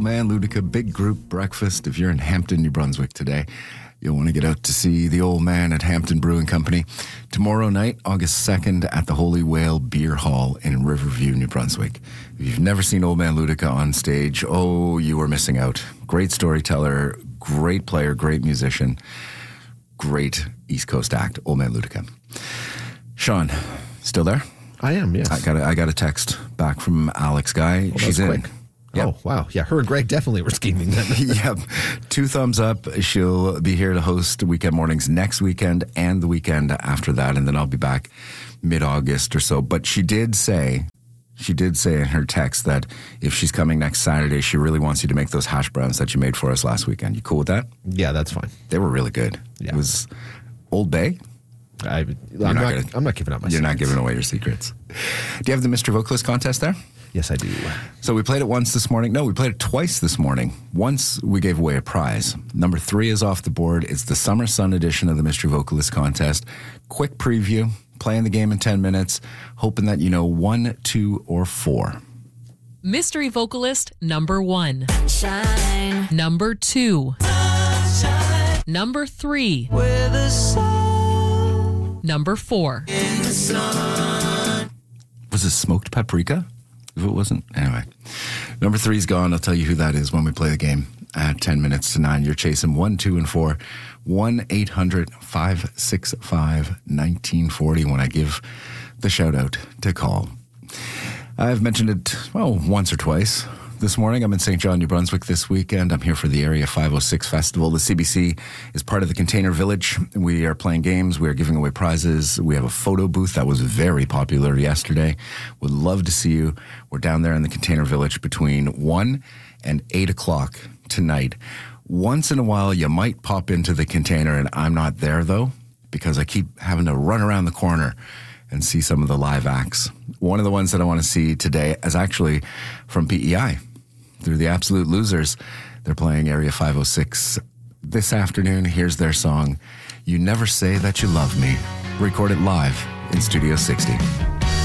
Old Man Ludica big group breakfast. If you're in Hampton, New Brunswick today, you'll want to get out to see the old man at Hampton Brewing Company. Tomorrow night, August 2nd, at the Holy Whale Beer Hall in Riverview, New Brunswick. If you've never seen Old Man Ludica on stage, oh, you are missing out. Great storyteller, great player, great musician, great East Coast act, Old Man Ludica. Sean, still there? I am, yes. I got a text back from Alex Guy. She's in. Quick. Yep. Oh, wow. Yeah, her and Greg definitely were scheming then. Yep. 2 thumbs up. She'll be here to host Weekend Mornings next weekend and the weekend after that, and then I'll be back mid-August or so. But she did say in her text that if she's coming next Saturday, she really wants you to make those hash browns that you made for us last weekend. You cool with that? Yeah, that's fine. They were really good. Yeah. It was Old Bay. I'm not giving up my secrets. You're not giving away your secrets. Do you have the Mr. Vocalist contest there? Yes, I do. So we played it once this morning. No, we played it twice this morning. Once we gave away a prize. Number 3 is off the board. It's the Summer Sun edition of the Mystery Vocalist contest. Quick preview. Playing the game in 10 minutes. Hoping that you know 1, 2, or 4. Mystery Vocalist number 1. Shine. Number 2. Shine. Number 3. Where the sun. Number 4. In the sun. Was it Smoked Paprika? If it wasn't, anyway. Number 3's gone. I'll tell you who that is when we play the game at 10 minutes to 9. You're chasing 1, 2, and 4. 1-800-565-1940 when I give the shout out to call. I've mentioned it, once or twice. This morning, I'm in St. John, New Brunswick this weekend. I'm here for the Area 506 Festival. The CBC is part of the Container Village. We are playing games. We are giving away prizes. We have a photo booth that was very popular yesterday. Would love to see you. We're down there in the Container Village between 1 and 8 o'clock tonight. Once in a while, you might pop into the container, and I'm not there, though, because I keep having to run around the corner and see some of the live acts. One of the ones that I want to see today is actually from PEI. Through the Absolute Losers. They're playing Area 506 this afternoon. Here's their song, You Never Say That You Love Me, recorded live in Studio 60.